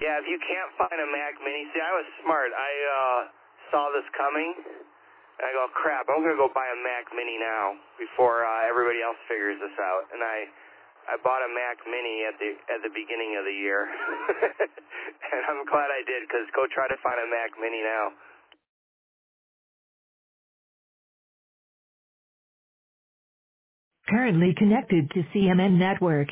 Yeah, if you can't find a Mac Mini, see, I was smart. I saw this coming, and I go, crap, I'm going to go buy a Mac Mini now before everybody else figures this out. And I bought a Mac Mini at the beginning of the year, and I'm glad I did, because go try to find a Mac Mini now. Currently connected to CMN Network.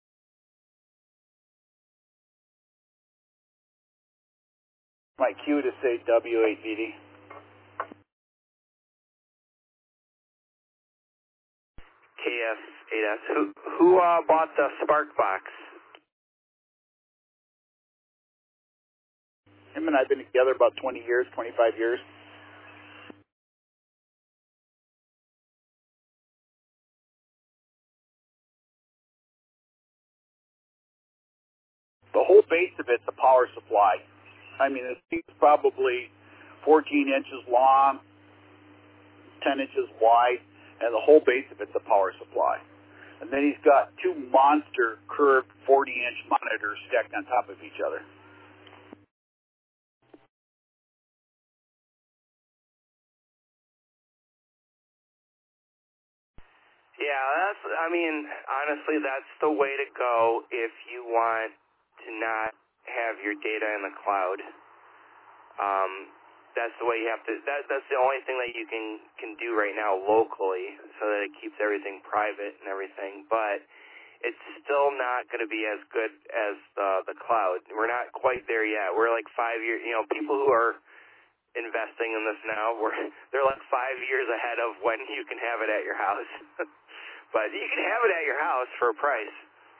My cue to say W8BD. KF8S. Who bought the Sparkbox? Him and I have been together about 20 years, 25 years. The whole base of it's a power supply. I mean, this thing's probably 14 inches long, 10 inches wide, and the whole base of it's a power supply. And then he's got two monster curved 40-inch monitors stacked on top of each other. Yeah, honestly, that's the way to go if you want to not have your data in the cloud. That's the way you have to, that's the only thing that you can do right now locally, so that it keeps everything private and everything, but it's still not going to be as good as the cloud. We're not quite there yet. We're like 5 years, people who are investing in this now, they're like 5 years ahead of when you can have it at your house. But you can have it at your house for a price.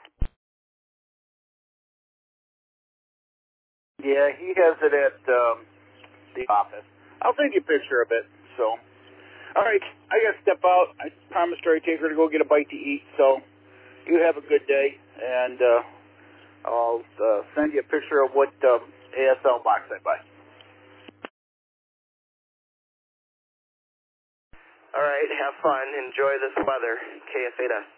Yeah, he has it at the office. I'll send you a picture of it. So, all right, I got to step out. I promised her I'd take her to go get a bite to eat. So, you have a good day, and I'll send you a picture of what ASL box I buy. All right, have fun. Enjoy this weather. KF8S.